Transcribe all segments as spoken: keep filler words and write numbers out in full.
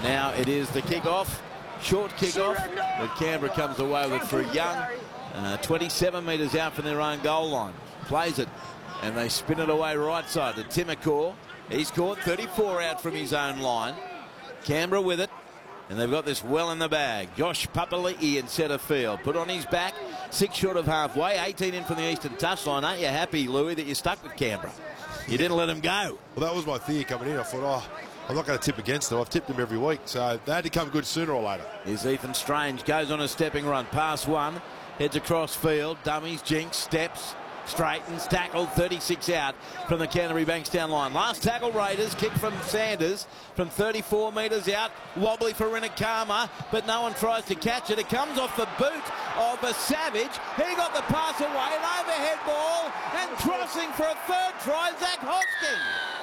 Now it is the kick-off, short kick-off, but Canberra comes away with it for a young, uh, twenty-seven metres out from their own goal line. Plays it, and they spin it away right side to Timokor. He's caught thirty-four out from his own line. Canberra with it, and they've got this well in the bag. Josh Papali'i in centre field. Put on his back, six short of halfway, eighteen in from the eastern touchline. Aren't you happy, Louis, that you're stuck with Canberra? You didn't let him go. Well, that was my fear coming in. I thought, oh, I'm not going to tip against them. I've tipped them every week, so they had to come good sooner or later. Here's Ethan Strange, goes on a stepping run, pass one, heads across field, dummies, jinks, steps, straightens, tackled, thirty-six out from the Canterbury Bankstown line. Last tackle, Raiders, kick from Sanders from thirty-four metres out, wobbly for Rinakama, but no one tries to catch it. It comes off the boot of a Savage. He got the pass away, an overhead ball, and crossing for a third try, Zach Hosking.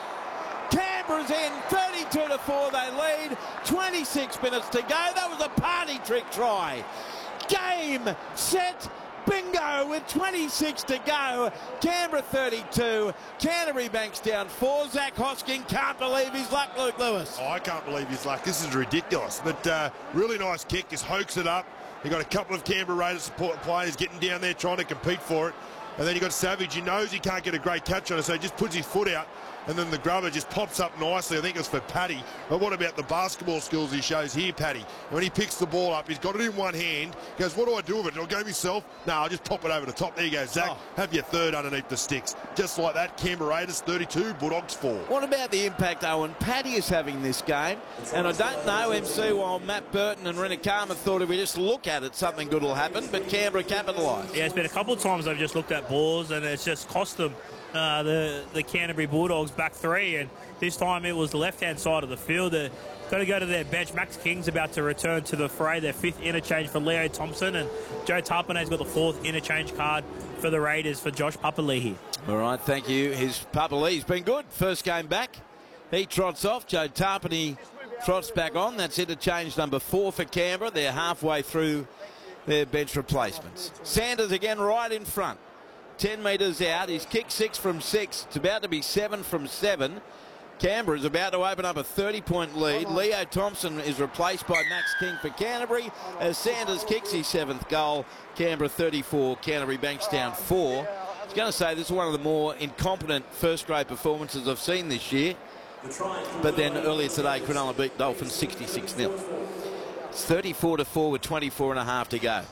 Canberra's in, thirty-two to four they lead, twenty-six minutes to go. That was a party trick try. Game, set, bingo with twenty-six to go. Canberra thirty-two, Canterbury Bankstown four. Zach Hosking can't believe his luck, Luke Lewis. Oh, I can't believe his luck. This is ridiculous. But uh, really nice kick. Just hoax it up. You got a couple of Canberra Raiders support players getting down there trying to compete for it. And then you got Savage. He knows he can't get a great catch on it, so he just puts his foot out. And then the grubber just pops up nicely. I think it was for Paddy. But what about the basketball skills he shows here, Paddy? When he picks the ball up, he's got it in one hand. He goes, what do I do with it? Do I go myself? No, I'll just pop it over the top. There you go, Zach. Oh. Have your third underneath the sticks. Just like that, Canberra Raiders thirty-two, Bulldogs four. What about the impact, Owen? Paddy is having this game. And I don't know, M C, while Matt Burton and Rinakama thought if we just look at it, something good will happen. But Canberra capitalised. Yeah, it's been a couple of times they've just looked at balls and it's just cost them. Uh, the, the Canterbury Bulldogs back three, and this time it was the left-hand side of the field. They've got to go to their bench. Max King's about to return to the fray, their fifth interchange for Leo Thompson, and Joe Tarpanay's got the fourth interchange card for the Raiders for Josh Papali'i. All right, thank you. His Papali'i's been good. First game back. He trots off. Joe Tarpanay trots back on. That's interchange number four for Canberra. They're halfway through their bench replacements. Sanders again right in front. ten metres out. He's kicked six from six. It's about to be seven from seven. Canberra is about to open up a thirty-point lead. Leo Thompson is replaced by Max King for Canterbury as Sanders kicks his seventh goal. Canberra thirty-four, Canterbury Bankstown four. I was going to say this is one of the more incompetent first-grade performances I've seen this year. But then earlier today, Cronulla beat Dolphins sixty-six nil. It's thirty-four to four with twenty-four and a half to go.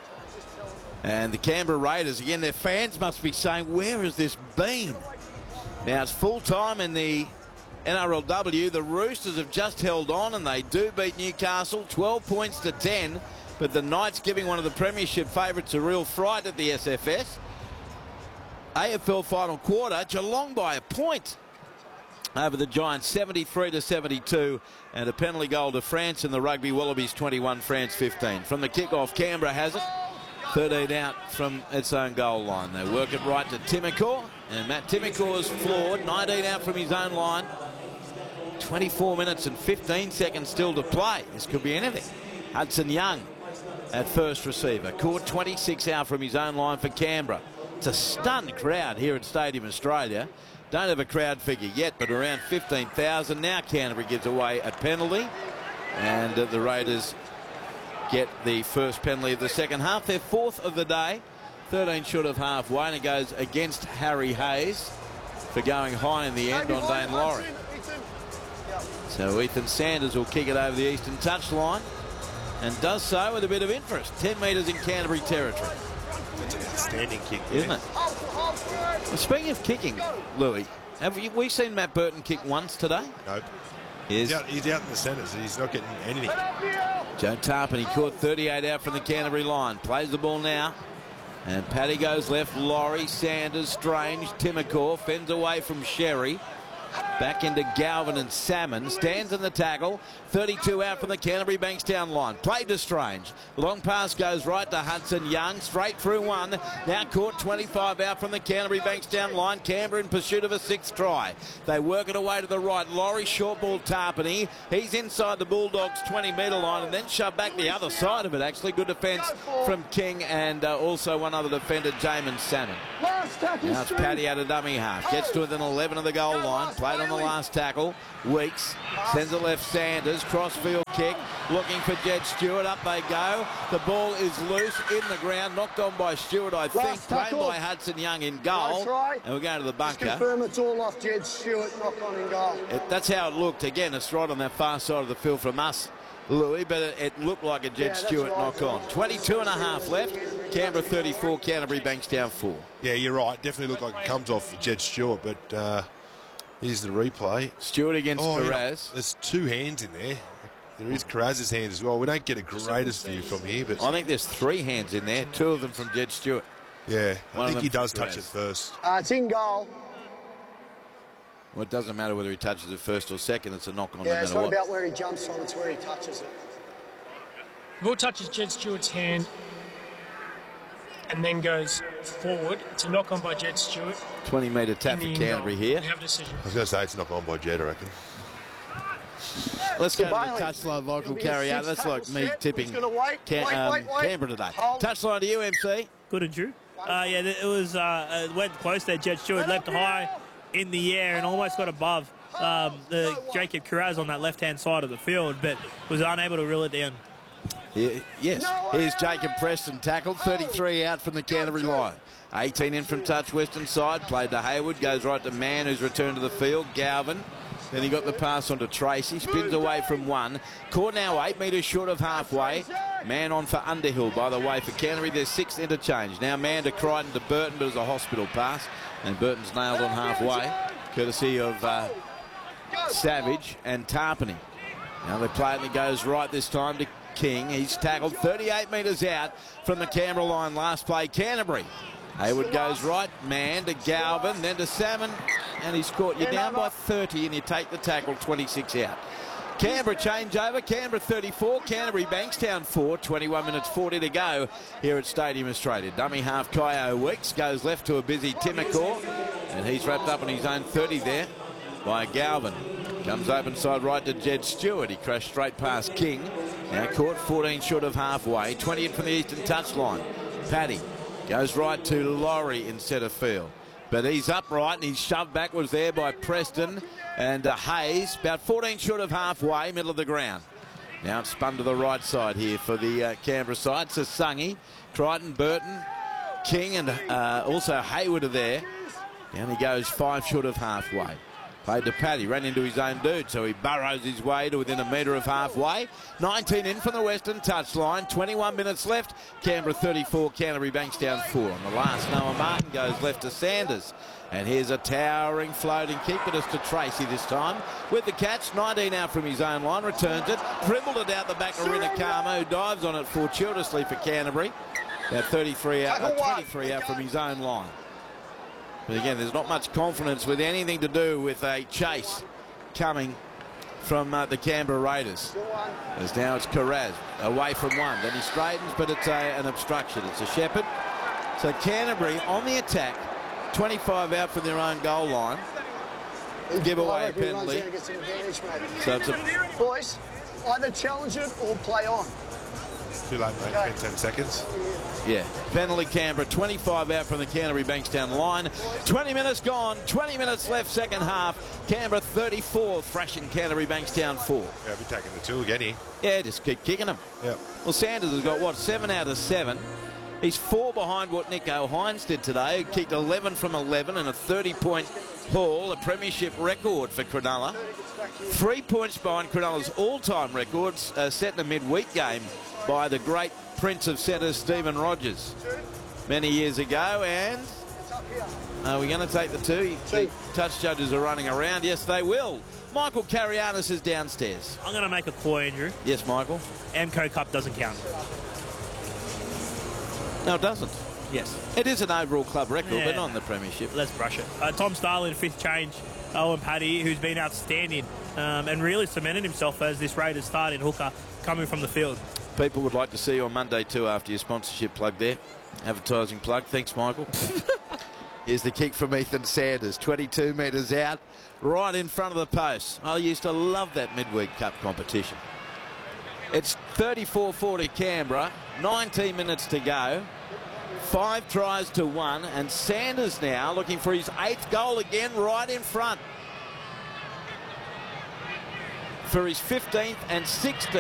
And the Canberra Raiders, again, their fans must be saying, where has this been? Now, it's full time in the N R L W. The Roosters have just held on, and they do beat Newcastle, twelve points to ten. But the Knights giving one of the premiership favourites a real fright at the S F S. A F L final quarter, Geelong by a point over the Giants, seventy-three to seventy-two. And a penalty goal to France in the Rugby Wallabies, twenty-one, France fifteen. From the kick-off, Canberra has it. thirteen out from its own goal line. They work it right to Timokor, and Matt Timokor is floored. nineteen out from his own line. twenty-four minutes and fifteen seconds still to play. This could be anything. Hudson Young at first receiver. Caught twenty-six out from his own line for Canberra. It's a stunned crowd here at Stadium Australia. Don't have a crowd figure yet, but around fifteen thousand. Now Canterbury gives away a penalty, and uh, the Raiders get the first penalty of the second half. Their fourth of the day, thirteen short of halfway, and it goes against Harry Hayes for going high in the end on Dane Laurie. So Ethan Sanders will kick it over the eastern touchline and does so with a bit of interest. ten metres in Canterbury territory. That's an outstanding kick, isn't it? Well, speaking of kicking, Louis, have we, we seen Matt Burton kick once today? Nope. He's out, he's out in the centres. He's not getting anything. Joe Tarpanay caught thirty-eight out from the Canterbury line. Plays the ball now. And Paddy goes left. Laurie, Sanders, Strange, Timokor. Fends away from Sherry. Back into Galvin and Salmon. Stands in the tackle. thirty-two out from the Canterbury Bankstown line. Played to Strange. Long pass goes right to Hudson Young. Straight through one. Now caught twenty-five out from the Canterbury Bankstown line. Canberra in pursuit of a sixth try. They work it away to the right. Laurie short ball Tarpanay. He's inside the Bulldogs twenty metre line and then shoved back the other side of it actually. Good defence from King and uh, also one other defender, Jamin Salmon. Now it's Paddy out of dummy half. Gets to within eleven of the goal line. Played on the last tackle. Weeks sends it left. Sanders. Crossfield kick. Looking for Jed Stewart. Up they go. The ball is loose in the ground. Knocked on by Stewart, I think. Played by Hudson Young in goal. And we're going to the bunker. Just confirm it's all off Jed Stewart. Knock on in goal. It, that's how it looked. Again, it's right on that far side of the field from us, Louis, but it, it looked like a Jed yeah, Stewart right, knock on. twenty-two and a half left. Canberra thirty-four, Canterbury Bankstown four. Yeah, you're right. Definitely looked like it comes off Jed Stewart, but uh, here's the replay. Stewart against oh, Carraz. Yeah, there's two hands in there. There is Carraz's hand as well. We don't get a greatest view from here, but I think there's three hands in there. Two of them from Jed Stewart. Yeah, One I think he does Carraz. touch it first. Uh, it's in goal. Well, it doesn't matter whether he touches it first or second. It's a knock on Yeah, no it's matter not what. about where he jumps on. It's where he touches it. Ball touches Jed Stewart's hand and then goes forward. It's a knock on by Jed Stewart. twenty metre tap for Canterbury here. We have a decision. I was going to say it's not on by Jed, I reckon. Let's go to the touchline, Michael carry out. That's like me tipping Can um, Canberra today. Touchline to you, M C. Good and Drew. Uh, yeah, it was uh, it went close there. Jed Stewart left high in the air and almost got above um, the Jacob Carraz on that left-hand side of the field, but was unable to reel it down. Yeah, yes, here's Jacob Preston tackled, thirty-three out from the Canterbury line. eighteen in from touch, western side, played to Hayward, goes right to Mann, who's returned to the field, Galvin. Then he got the pass on to Tracy, spins away from one. Caught now eight metres short of halfway. Man on for Underhill, by the way, for Canterbury. There's sixth interchange. Now man to Crichton to Burton, but it's a hospital pass. And Burton's nailed on halfway, courtesy of uh, Savage and Tarpany. Now they play it and it goes right this time to King. He's tackled thirty-eight metres out from the Canberra line last play. Canterbury. Hayward goes right, man to Galvin, then to Salmon, and he's caught. You're down by thirty and you take the tackle, twenty-six out. Canberra changeover, Canberra thirty-four, Canterbury Bankstown four, twenty-one minutes forty to go here at Stadium Australia. Dummy half Kyo Weeks goes left to a busy Timacor, and he's wrapped up in his own thirty there by Galvin. Comes open side right to Jed Stewart. He crashed straight past King. Now caught fourteen short of halfway, twenty in from the eastern touchline. Paddy goes right to Laurie in centre field. But he's upright and he's shoved backwards there by Preston and uh, Hayes. About fourteen short of halfway, middle of the ground. Now it's spun to the right side here for the uh, Canberra side. Sasungi, Crichton, Burton, King and uh, also Hayward are there. Down he goes five short of halfway. Played to Paddy, ran into his own dude, so he burrows his way to within a metre of halfway. nineteen in from the western touchline, twenty-one minutes left. Canberra thirty-four, Canterbury Bankstown four. On the last, Noah Martin goes left to Sanders. And here's a towering floating kick, but it's to Tracy this time. With the catch, nineteen out from his own line, returns it, dribbled it out the back of Rinakama, who dives on it fortuitously for Canterbury. About thirty-three out, uh, twenty-three out from his own line. But again, there's not much confidence with anything to do with a chase coming from uh, the Canberra Raiders. As now it's Carraz away from one. Then he straightens, but it's a, an obstruction. It's a Shepherd. So Canterbury on the attack, twenty-five out from their own goal line. Give away a penalty. So it's a... Boys, either challenge it or play on. Too late, mate. Okay. ten seconds. Yeah, penalty Canberra, twenty-five out from the Canterbury Bankstown line. twenty minutes gone, twenty minutes left, second half. Canberra thirty-four, thrashing Canterbury Bankstown four. Yeah, be taking the two again here. Yeah, just keep kicking them. Yeah. Well, Sanders has got, what, seven out of seven. He's four behind what Nico Hines did today, who kicked eleven from eleven and a thirty-point haul, a premiership record for Cronulla. Three points behind Cronulla's all-time records, uh, set in a midweek game by the great Prince of Centres, Stephen Rogers, many years ago. And are we going to take the two? The touch judges are running around. Yes, they will. Michael Carianis is downstairs. I'm going to make a call, Andrew. Yes, Michael. Amco Cup doesn't count. No, it doesn't. Yes. It is an overall club record, Yeah. but not in the premiership. Let's brush it. Uh, Tom Starlin, fifth change. Owen Paddy, who's been outstanding um, and really cemented himself as this Raiders starting hooker coming from the field. People would like to see you on Monday too after your sponsorship plug there. Advertising plug. Thanks, Michael. Here's the kick from Ethan Sanders. twenty-two metres out, right in front of the post. I used to love that midweek cup competition. It's thirty-four forty Canberra. nineteen minutes to go. Five tries to one, and Sanders now looking for his eighth goal again, right in front for his fifteenth and sixteenth.